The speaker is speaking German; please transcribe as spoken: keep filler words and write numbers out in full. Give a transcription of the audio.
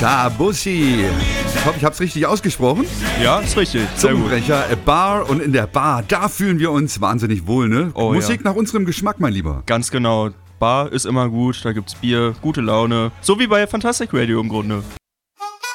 Da Buschi. Ich hoffe, ich habe es richtig ausgesprochen. Ja, ist richtig. Sehr gut. Zungenbrecher, a Bar, und in der Bar, da fühlen wir uns wahnsinnig wohl, ne? Oh, Musik ja. nach unserem Geschmack, mein Lieber. Ganz genau. Bar ist immer gut, da gibt's Bier, gute Laune. So wie bei Fantastic Radio im Grunde.